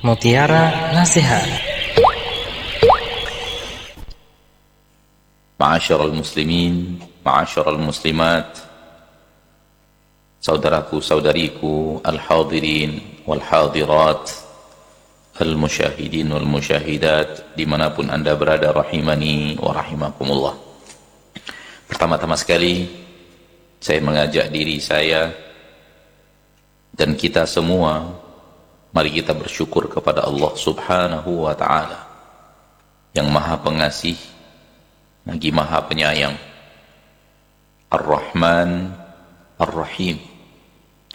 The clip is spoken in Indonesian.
Mutiara Nasihat. Ma'asyiral muslimin, ma'asyiral muslimat, saudaraku saudariku al-hadirin wal hadirat, al-musyahidin wal musyahidat, dimanapun anda berada, rahimani wa rahimakumullah. Pertama-tama sekali saya mengajak diri saya dan kita semua, mari kita bersyukur kepada Allah subhanahu wa ta'ala yang maha pengasih lagi maha penyayang, Ar-Rahman Ar-Rahim,